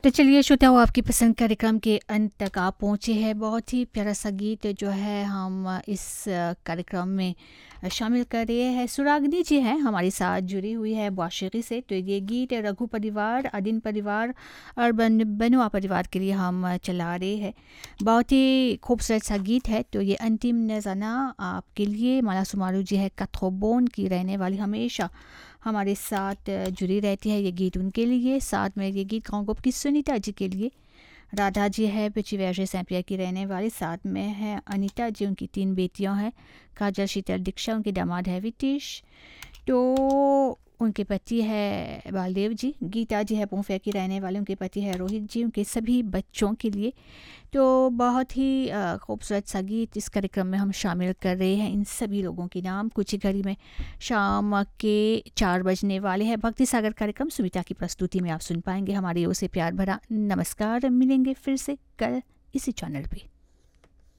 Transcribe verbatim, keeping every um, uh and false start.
तो चलिए श्रोताओ, आपकी पसंद कार्यक्रम के अंत तक आप पहुँचे हैं। बहुत ही प्यारा सा गीत जो है हम इस कार्यक्रम में शामिल कर रहे हैं। सुरागनी जी हैं हमारे साथ जुड़ी हुई है वाशिकी से। तो ये गीत रघु परिवार, अदिन परिवार और बन बनुआ परिवार के लिए हम चला रहे हैं। बहुत ही खूबसूरत सा गीत है। तो ये अंतिम नज़ाना आपके लिए माला सुमारू जी है कथोबोन की रहने वाली, हमेशा हमारे साथ जुड़ी रहती है। ये गीत उनके लिए, साथ में ये गीत कांगोप की सुनीता जी के लिए। राधा जी है पिची वैसे सैंपिया की रहने वाली, साथ में है अनीता जी, उनकी तीन बेटियां हैं, काजल, शीतल, दीक्षा, उनके दामाद है वितीश, तो उनके पति है बालदेव जी। गीता जी है पोंफे की रहने वाले, उनके पति है रोहित जी, उनके सभी बच्चों के लिए। तो बहुत ही खूबसूरत सा गीत इस कार्यक्रम में हम शामिल कर रहे हैं इन सभी लोगों के नाम। कुछ ही घड़ी में शाम के चार बजने वाले हैं। भक्ति सागर कार्यक्रम सुमिता की प्रस्तुति में आप सुन पाएंगे। हमारी ओर से प्यार भरा नमस्कार। मिलेंगे फिर से कल इसी चैनल पे।